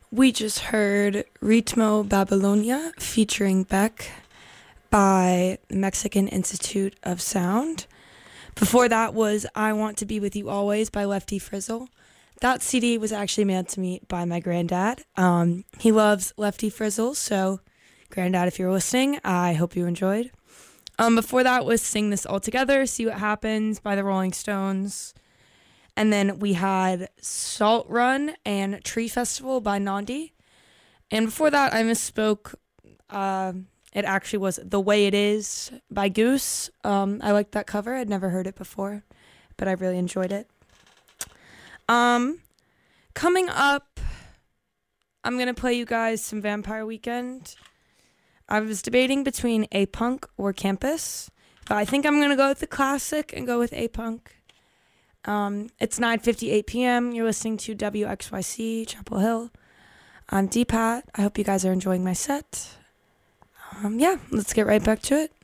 We just heard Ritmo Babylonia featuring Beck by the Mexican Institute of Sound. Before that was I Want to Be With You Always by Lefty Frizzle. That CD was actually mailed to me by my granddad. He loves Lefty Frizzle, so granddad, if you're listening, I hope you enjoyed. Before that was Sing This All Together, See What Happens by the Rolling Stones. And then we had Salt Run and Tree Festival by Nandi. And before that, I misspoke. It actually was The Way It Is by Goose. I liked that cover. I'd never heard it before, but I really enjoyed it. Coming up, I'm going to play you guys some Vampire Weekend. I was debating between A-Punk or Campus, but I think I'm going to go with the classic and go with A-Punk. It's 9:58 p.m. You're listening to WXYC Chapel Hill. I'm D-Pat. I hope you guys are enjoying my set. Let's get right back to it.